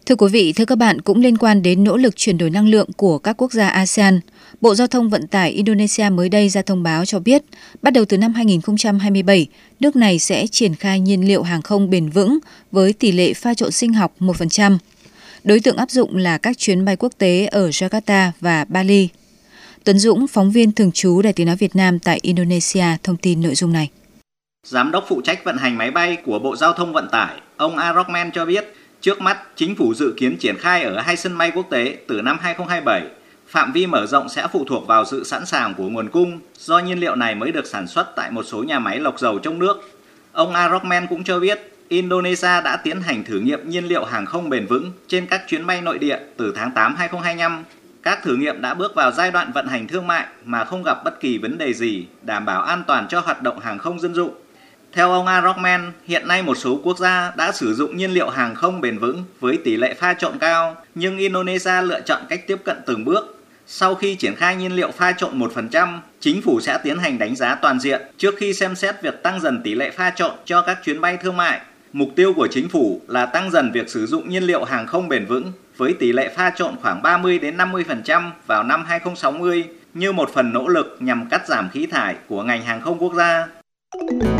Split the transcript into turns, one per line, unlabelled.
Thưa quý vị, thưa các bạn, cũng liên quan đến nỗ lực chuyển đổi năng lượng của các quốc gia ASEAN, Bộ Giao thông Vận tải Indonesia mới đây ra thông báo cho biết, bắt đầu từ năm 2027, nước này sẽ triển khai nhiên liệu hàng không bền vững với tỷ lệ pha trộn sinh học 1%. Đối tượng áp dụng là các chuyến bay quốc tế ở Jakarta và Bali. Tuấn Dũng, phóng viên thường trú Đài Tiếng nói Việt Nam tại Indonesia, thông tin nội dung này.
Giám đốc phụ trách vận hành máy bay của Bộ Giao thông Vận tải, ông Arokman cho biết, trước mắt, chính phủ dự kiến triển khai ở 2 sân bay quốc tế từ năm 2027. Phạm vi mở rộng sẽ phụ thuộc vào sự sẵn sàng của nguồn cung, do nhiên liệu này mới được sản xuất tại một số nhà máy lọc dầu trong nước. Ông Arokman cũng cho biết, Indonesia đã tiến hành thử nghiệm nhiên liệu hàng không bền vững trên các chuyến bay nội địa từ tháng 8 2025. Các thử nghiệm đã bước vào giai đoạn vận hành thương mại mà không gặp bất kỳ vấn đề gì, đảm bảo an toàn cho hoạt động hàng không dân dụng. Theo ông Arokman, hiện nay một số quốc gia đã sử dụng nhiên liệu hàng không bền vững với tỷ lệ pha trộn cao, nhưng Indonesia lựa chọn cách tiếp cận từng bước. Sau khi triển khai nhiên liệu pha trộn 1%, chính phủ sẽ tiến hành đánh giá toàn diện trước khi xem xét việc tăng dần tỷ lệ pha trộn cho các chuyến bay thương mại. Mục tiêu của chính phủ là tăng dần việc sử dụng nhiên liệu hàng không bền vững với tỷ lệ pha trộn khoảng 30-50% vào năm 2060 như một phần nỗ lực nhằm cắt giảm khí thải của ngành hàng không quốc gia.